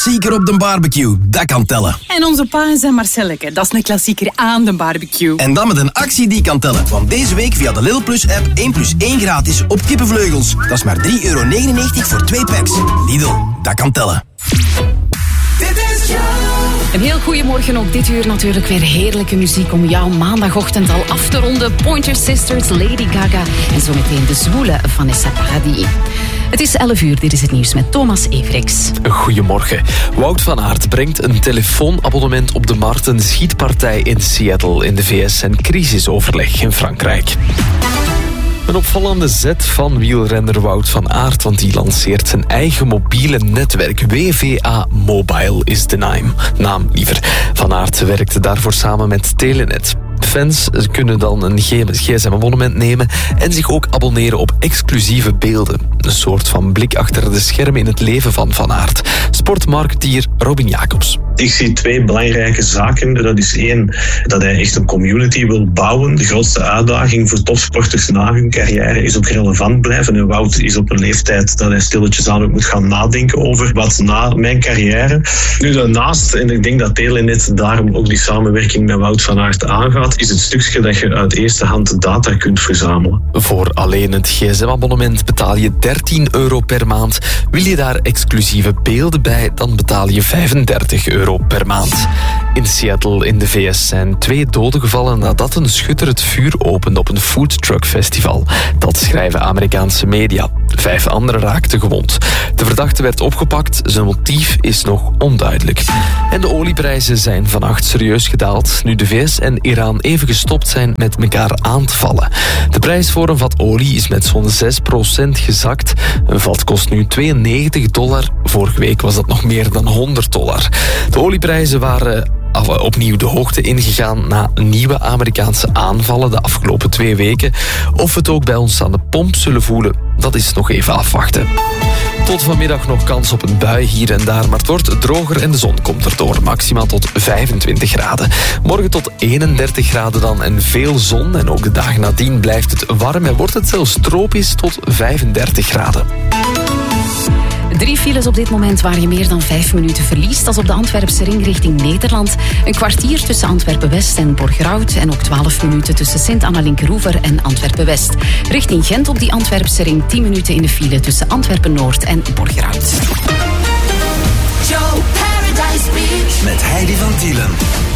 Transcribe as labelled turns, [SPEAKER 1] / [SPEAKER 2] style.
[SPEAKER 1] Klassieker op de barbecue, dat kan tellen.
[SPEAKER 2] En onze pa en zijn Marcelleke, dat is een klassieker aan de barbecue.
[SPEAKER 1] En dan met een actie die kan tellen. Want deze week via de Lidl Plus app 1 + 1 gratis op kippenvleugels. Dat is maar €3,99 voor 2 packs. Lidl, dat kan tellen.
[SPEAKER 3] Een heel goeiemorgen, ook dit uur natuurlijk weer heerlijke muziek om jouw maandagochtend al af te ronden. Pointer Sisters, Lady Gaga en zometeen de zwoele Vanessa Paradis. Het is 11 uur, dit is het nieuws met Thomas Everix.
[SPEAKER 4] Goedemorgen. Wout van Aert brengt een telefoonabonnement op de markt, een schietpartij in Seattle in de VS en crisisoverleg in Frankrijk. Een opvallende zet van wielrenner Wout van Aert, want die lanceert zijn eigen mobiele netwerk. WVA Mobile is de naam. Van Aert werkte daarvoor samen met Telenet. Fans kunnen dan een gsm-abonnement nemen en zich ook abonneren op exclusieve beelden. Een soort van blik achter de schermen in het leven van Van Aert. Sportmarketeer Robin Jacobs.
[SPEAKER 5] Ik zie 2 belangrijke zaken. Dat is 1, dat hij echt een community wil bouwen. De grootste uitdaging voor topsporters na hun carrière is ook relevant blijven. En Wout is op een leeftijd dat hij stilletjes aan ook moet gaan nadenken over wat na mijn carrière. Nu daarnaast, en ik denk dat Telenet daarom ook die samenwerking met Wout van Aert aangaat, is het stukje dat je uit eerste hand data kunt verzamelen.
[SPEAKER 4] Voor alleen het gsm-abonnement betaal je €13 per maand. Wil je daar exclusieve beelden bij, dan betaal je €35 per maand. In Seattle in de VS zijn 2 doden gevallen nadat een schutter het vuur opende op een foodtruckfestival. Dat schrijven Amerikaanse media. 5 anderen raakten gewond. De verdachte werd opgepakt, zijn motief is nog onduidelijk. En de olieprijzen zijn vannacht serieus gedaald, nu de VS en Iran even gestopt zijn met elkaar aan te vallen. De prijs voor een vat olie is met zo'n 6% gezakt. Een vat kost nu $92. Vorige week was dat nog meer dan $100. De olieprijzen waren opnieuw de hoogte ingegaan na nieuwe Amerikaanse aanvallen de afgelopen 2 weken. Of we het ook bij ons aan de pomp zullen voelen, dat is nog even afwachten. Tot vanmiddag nog kans op een bui hier en daar, maar het wordt droger en de zon komt erdoor. Maximaal tot 25 graden. Morgen tot 31 graden dan en veel zon. En ook de dagen nadien blijft het warm en wordt het zelfs tropisch tot 35 graden.
[SPEAKER 3] 3 files op dit moment waar je meer dan 5 minuten verliest. Dat is op de Antwerpse ring richting Nederland. Een kwartier tussen Antwerpen-West en Borgerhout. En ook 12 minuten tussen Sint-Anna-Linkeroever en Antwerpen-West. Richting Gent op die Antwerpse ring 10 minuten in de file tussen Antwerpen-Noord en Borgerhout.
[SPEAKER 6] Joe Paradise Beach
[SPEAKER 1] Met Heidi van Tielen.